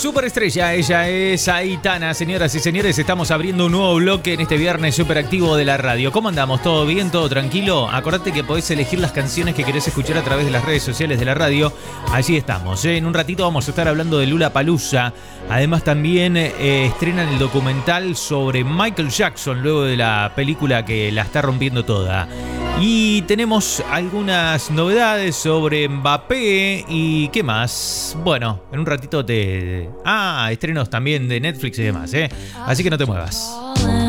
superestrella, ella es Aitana. Señoras y señores, estamos abriendo un nuevo bloque en este viernes superactivo de la radio. ¿Cómo andamos? ¿Todo bien? ¿Todo tranquilo? Acordate que podés elegir las canciones que querés escuchar a través de las redes sociales de la radio. Allí estamos. En un ratito vamos a estar hablando de Lollapalooza. Además también estrenan el documental sobre Michael Jackson, luego de la película que la está rompiendo toda. Y tenemos algunas novedades sobre Mbappé y ¿qué más? Bueno, en un ratito estrenos también de Netflix y demás, ¿eh? Así que no te muevas.